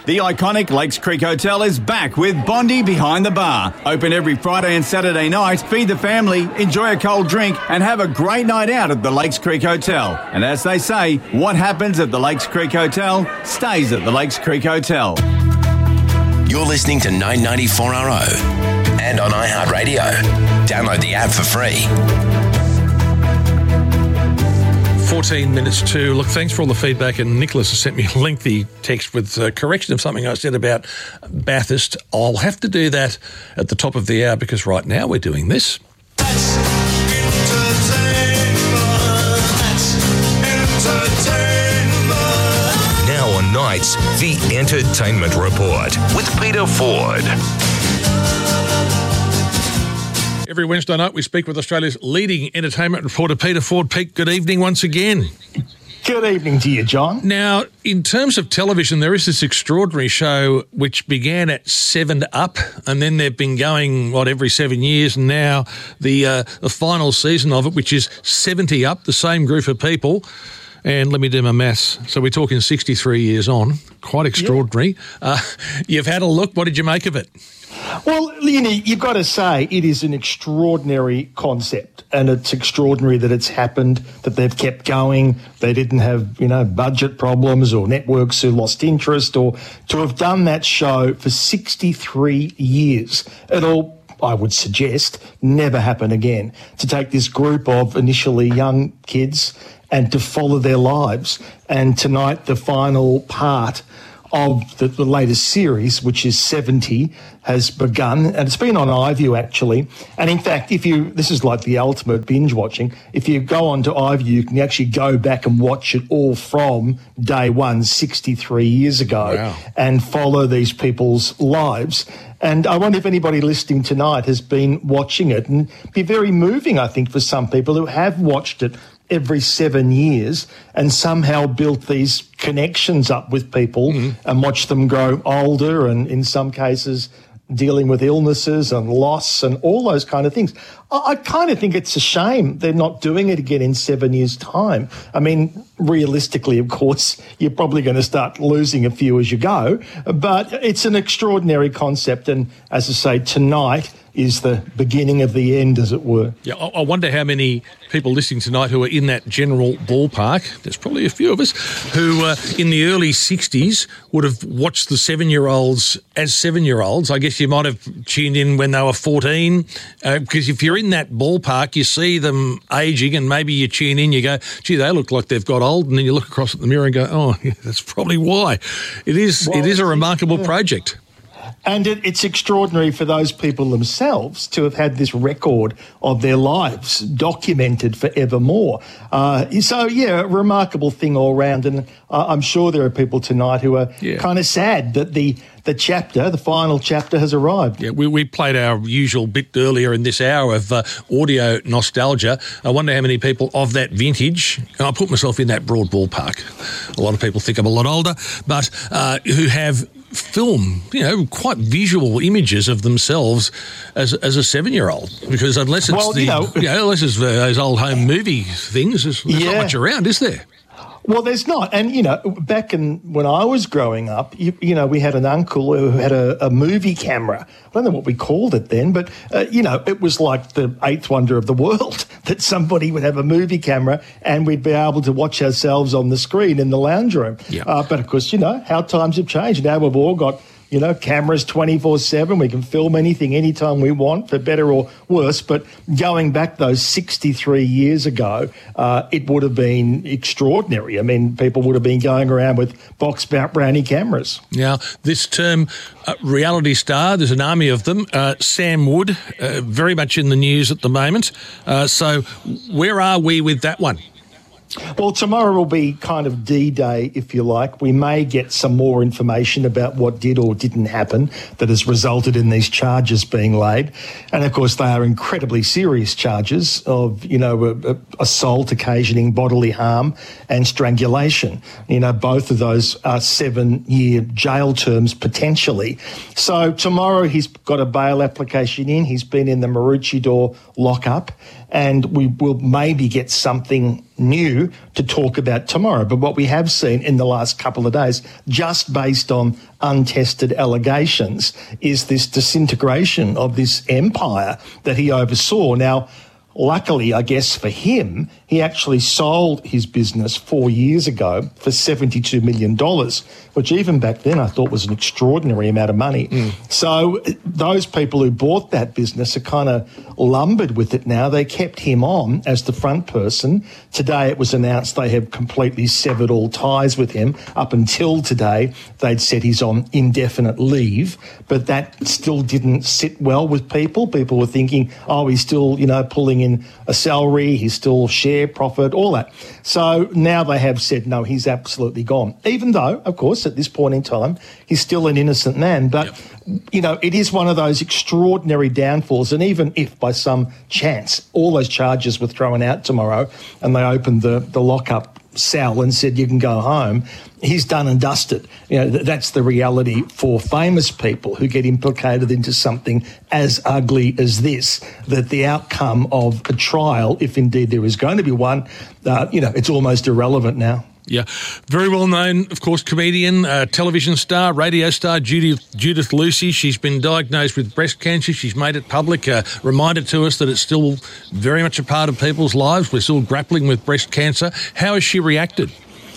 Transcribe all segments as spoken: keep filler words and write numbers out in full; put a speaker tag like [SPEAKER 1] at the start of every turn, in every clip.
[SPEAKER 1] The iconic Lakes Creek Hotel is back with Bondi Behind the Bar. Open every Friday and Saturday night. Feed the family, enjoy a cold drink and have a great night out at the Lakes Creek Hotel. And as they say, what happens at the Lakes Creek Hotel stays at the Lakes Creek Hotel.
[SPEAKER 2] You're listening to nine ninety-four R O and on iHeartRadio. Download the app for free.
[SPEAKER 3] fourteen minutes to. Look, thanks for all the feedback. And Nicholas has sent me a lengthy text with a correction of something I said about Bathurst. I'll have to do that at the top of the hour because right now we're doing this.
[SPEAKER 4] That's entertainment. That's entertainment.
[SPEAKER 5] Now on Nights, the Entertainment Report with Peter Ford.
[SPEAKER 3] Every Wednesday night we speak with Australia's leading entertainment reporter, Peter Ford. Pete, good evening once again.
[SPEAKER 6] Good evening to you, John.
[SPEAKER 3] Now, in terms of television, there is this extraordinary show which began at Seven Up, and then they've been going, what, every seven years, and now the uh, the final season of it, which is seventy Up, the same group of people. And let me do my maths. So we're talking sixty-three years on. Quite extraordinary. Yeah. Uh, you've had a look. What did you make of it?
[SPEAKER 6] Well, you know, you've got to say it is an extraordinary concept, and it's extraordinary that it's happened, that they've kept going. They didn't have, you know, budget problems or networks who lost interest, or to have done that show for sixty-three years. It'll, I would suggest, never happen again. To take this group of initially young kids and to follow their lives. And tonight, the final part of the, the latest series, which is seventy, has begun, and it's been on iView actually. And in fact, if you, this is like the ultimate binge watching, if you go onto iView, you can actually go back and watch it all from day one, sixty-three years ago,
[SPEAKER 3] wow,
[SPEAKER 6] and follow these people's lives. And I wonder if anybody listening tonight has been watching it, and it'd be very moving, I think, for some people who have watched it every seven years and somehow built these connections up with people, mm-hmm, and watched them grow older and in some cases dealing with illnesses and loss and all those kind of things. I, I kind of think it's a shame they're not doing it again in seven years' time. I mean, realistically, of course, you're probably going to start losing a few as you go, but it's an extraordinary concept. And as I say, tonight is the beginning of the end, as it were.
[SPEAKER 3] Yeah, I wonder how many people listening tonight who are in that general ballpark, there's probably a few of us, who uh, in the early sixties would have watched the seven-year-olds as seven-year-olds. I guess you might have tuned in when they were fourteen, uh, because if you're in that ballpark, you see them ageing and maybe you tune in, you go, gee, they look like they've got old, and then you look across at the mirror and go, oh, yeah, that's probably why. It is, well, it is a remarkable yeah. project.
[SPEAKER 6] And it, it's extraordinary for those people themselves to have had this record of their lives documented forevermore. Uh, so, yeah, a remarkable thing all round. And uh, I'm sure there are people tonight who are yeah. kind of sad that the the chapter, the final chapter, has arrived.
[SPEAKER 3] Yeah, we, we played our usual bit earlier in this hour of uh, audio nostalgia. I wonder how many people of that vintage, and I put myself in that broad ballpark. A lot of people think I'm a lot older, but uh, who have film, you know, quite visual images of themselves as as a seven-year-old. Because unless it's
[SPEAKER 6] well,
[SPEAKER 3] the,
[SPEAKER 6] you know,
[SPEAKER 3] you know, unless it's those old home movie things, there's, there's
[SPEAKER 6] yeah.
[SPEAKER 3] not much around, is there?
[SPEAKER 6] Well, there's not. And, you know, back in when I was growing up, you, you know, we had an uncle who had a, a movie camera. I don't know what we called it then, but, uh, you know, it was like the eighth wonder of the world that somebody would have a movie camera and we'd be able to watch ourselves on the screen in the lounge room.
[SPEAKER 3] Yep.
[SPEAKER 6] Uh, but, of course, you know, how times have changed. Now we've all got, you know, cameras twenty-four seven. We can film anything anytime we want, for better or worse. But going back those sixty-three years ago, uh, it would have been extraordinary. I mean, people would have been going around with box brownie cameras.
[SPEAKER 3] Now, this term, uh, reality star, there's an army of them. Uh, Sam Wood, uh, very much in the news at the moment. Uh, so where are we with that one?
[SPEAKER 6] Well, tomorrow will be kind of D-Day, if you like. We may get some more information about what did or didn't happen that has resulted in these charges being laid. And, of course, they are incredibly serious charges of, you know, assault occasioning bodily harm and strangulation. You know, both of those are seven-year jail terms potentially. So tomorrow he's got a bail application in. He's been in the Maroochydore lockup. and we will maybe get something new to talk about tomorrow. But what we have seen in the last couple of days, just based on untested allegations, is this disintegration of this empire that he oversaw. Now, luckily, I guess for him, he actually sold his business four years ago for seventy-two million dollars, which even back then I thought was an extraordinary amount of money. Mm. So those people who bought that business are kind of lumbered with it now. They kept him on as the front person. Today it was announced they have completely severed all ties with him. Up until today, they'd said he's on indefinite leave, but that still didn't sit well with people. People were thinking, oh, he's still, you know, pulling in a salary, he's still share profit, all that. So now they have said, no, he's absolutely gone. Even though, of course, at this point in time, he's still an innocent man. But, yep. you know, it is one of those extraordinary downfalls. And even if by some chance all those charges were thrown out tomorrow and they opened the, the lockup cell and said you can go home, he's done and dusted. You know, th- that's the reality for famous people who get implicated into something as ugly as this, that the outcome of a trial, if indeed there is going to be one, uh, you know, it's almost irrelevant now.
[SPEAKER 3] Yeah, very well known, of course, comedian, uh, television star, radio star, Judith, Judith Lucy. She's been diagnosed with breast cancer. She's made it public, uh, reminded to us that it's still very much a part of people's lives. We're still grappling with breast cancer. How has she reacted?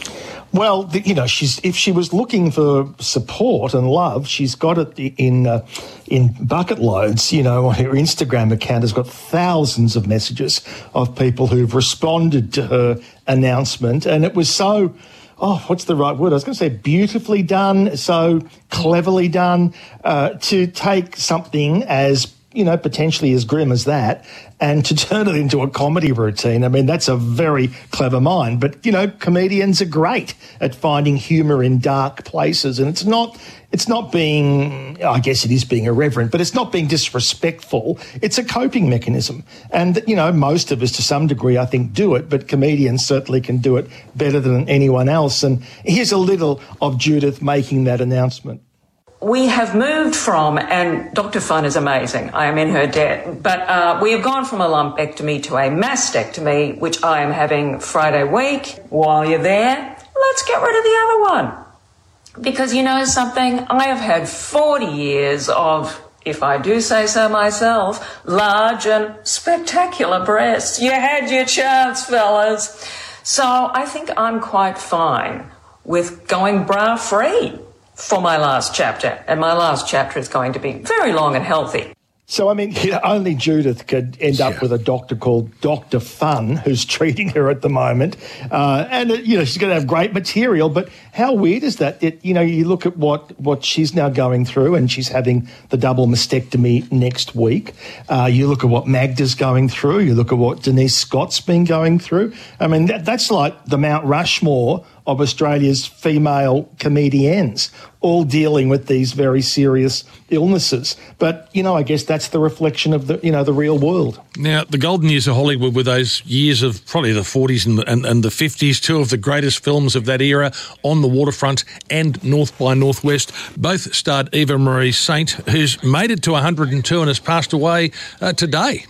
[SPEAKER 6] Well, the, you know, she's if she was looking for support and love, she's got it in uh, in bucket loads. You know, her Instagram account has got thousands of messages of people who've responded to her announcement, and it was so, oh, what's the right word? I was going to say beautifully done, so cleverly done, uh, to take something as, you know, potentially as grim as that and to turn it into a comedy routine. I mean, that's a very clever mind. But, you know, comedians are great at finding humour in dark places. And it's not it's not being, I guess it is being irreverent, but it's not being disrespectful. It's a coping mechanism. And, you know, most of us to some degree, I think, do it, but comedians certainly can do it better than anyone else. And here's a little of Judith making that announcement.
[SPEAKER 7] We have moved from, and Doctor Fun is amazing, I am in her debt, but uh, we have gone from a lumpectomy to a mastectomy, which I am having Friday week. While you're there, let's get rid of the other one. Because you know something, I have had forty years of, if I do say so myself, large and spectacular breasts. You had your chance, fellas. So I think I'm quite fine with going bra-free for my last chapter, and my last chapter is going to be very long and healthy.
[SPEAKER 6] So, I mean, you know, only Judith could end up
[SPEAKER 3] yeah.
[SPEAKER 6] with a doctor called Doctor Fun who's treating her at the moment. Uh, and, uh, you know, she's going to have great material. But how weird is that? It, you know, you look at what, what she's now going through, and she's having the double mastectomy next week. Uh, you look at what Magda's going through. You look at what Denise Scott's been going through. I mean, that, that's like the Mount Rushmore of Australia's female comedians, all dealing with these very serious illnesses. But, you know, I guess that's the reflection of the, you know, the real world.
[SPEAKER 3] Now, the golden years of Hollywood were those years of probably the forties and the, and, and the fifties, two of the greatest films of that era, On the Waterfront and North by Northwest. Both starred Eva Marie Saint, who's made it to one hundred and two and has passed away uh, today.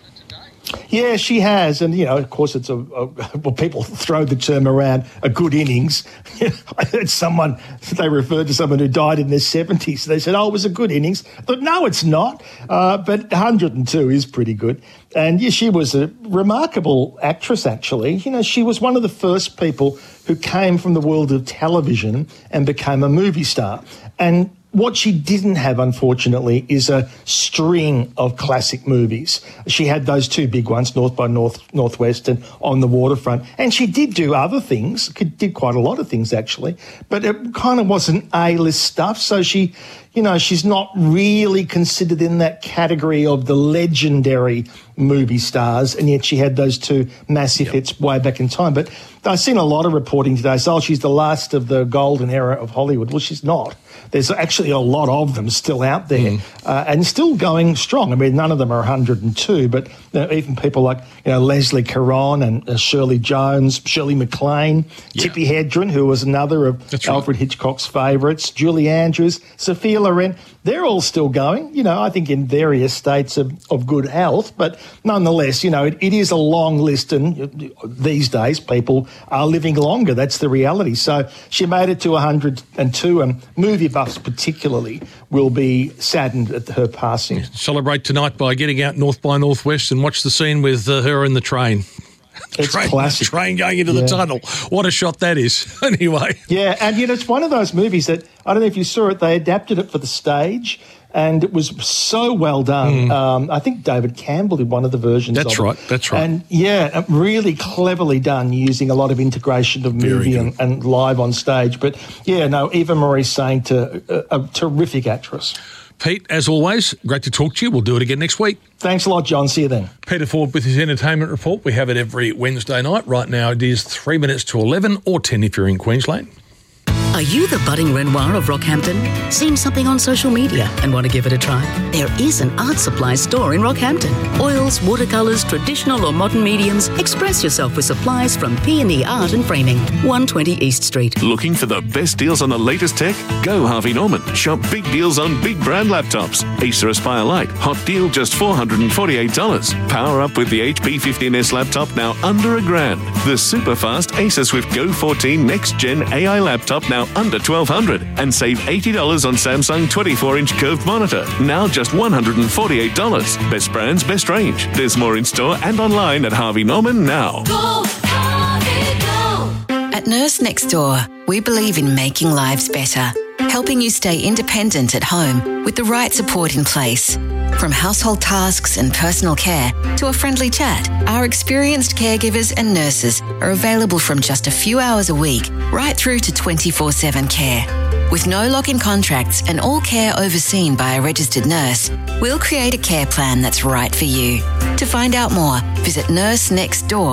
[SPEAKER 6] Yeah, she has. And, you know, of course, it's a, a well, people throw the term around, a good innings. I heard someone, they referred to someone who died in their seventies. They said, oh, it was a good innings. I thought, no, it's not. Uh, but one hundred and two is pretty good. And, yeah, she was a remarkable actress, actually. You know, she was one of the first people who came from the world of television and became a movie star. And what she didn't have, unfortunately, is a string of classic movies. She had those two big ones, North by North, Northwest and On the Waterfront. And she did do other things, did quite a lot of things, actually. But it kind of wasn't A-list stuff. So she, you know, she's not really considered in that category of the legendary movie stars. And yet she had those two massive yep. hits way back in time. But I've seen a lot of reporting today. So, oh, she's the last of the golden era of Hollywood. Well, she's not. There's actually a lot of them still out there mm. uh, and still going strong. I mean, none of them are one hundred and two, but you know, even people like, you know, Leslie Caron and uh, Shirley Jones, Shirley MacLaine, yeah. Tippi Hedren, who was another of That's Alfred right. Hitchcock's favourites, Julie Andrews, Sophia Loren. They're all still going, you know, I think in various states of, of good health. But nonetheless, you know, it, it is a long list, and these days people are living longer. That's the reality. So she made it to one hundred and two, and movie buffs particularly will be saddened at her passing.
[SPEAKER 3] Celebrate tonight by getting out North by Northwest and watch the scene with uh, her in the train.
[SPEAKER 6] It's
[SPEAKER 3] train,
[SPEAKER 6] classic.
[SPEAKER 3] Train going into
[SPEAKER 6] Yeah.
[SPEAKER 3] the tunnel. What a shot that is. Anyway.
[SPEAKER 6] Yeah, and, you know, it's one of those movies that, I don't know if you saw it, they adapted it for the stage, and it was so well done.
[SPEAKER 3] Mm.
[SPEAKER 6] Um, I think David Campbell did one of the versions
[SPEAKER 3] That's
[SPEAKER 6] of
[SPEAKER 3] right,
[SPEAKER 6] it.
[SPEAKER 3] that's right.
[SPEAKER 6] And, yeah, really cleverly done, using a lot of integration of
[SPEAKER 3] Very
[SPEAKER 6] movie
[SPEAKER 3] good.
[SPEAKER 6] and, and live on stage. But, yeah, no, Eva Marie Saint, a, a, a terrific actress.
[SPEAKER 3] Pete, as always, great to talk to you. We'll do it again next week.
[SPEAKER 6] Thanks a lot, John. See you then.
[SPEAKER 3] Peter Ford with his entertainment report. We have it every Wednesday night. Right now it is three minutes to eleven, or ten if you're in Queensland.
[SPEAKER 8] Are you the budding Renoir of Rockhampton? Seen something on social media and want to give it a try? There is an art supply store in Rockhampton. Oils, watercolours, traditional or modern mediums. Express yourself with supplies from P and E Art and Framing, one twenty East Street.
[SPEAKER 9] Looking for the best deals on the latest tech? Go Harvey Norman. Shop big deals on big brand laptops. Acer Aspire Lite, hot deal just four hundred forty-eight dollars. Power up with the H P fifteen S laptop now under a grand. The super fast Acer Swift Go fourteen Next Gen A I laptop now under twelve hundred dollars. And save eighty dollars on Samsung twenty-four inch curved monitor, now just one hundred forty-eight dollars. Best brands, best range. There's more in store and online at Harvey Norman now.
[SPEAKER 10] Go, Harvey, go.
[SPEAKER 11] At Nurse Next Door, we believe in making lives better, helping you stay independent at home with the right support in place. From household tasks and personal care to a friendly chat, our experienced caregivers and nurses are available from just a few hours a week right through to twenty-four seven care. With no lock-in contracts and all care overseen by a registered nurse, we'll create a care plan that's right for you. To find out more, visit nurse next door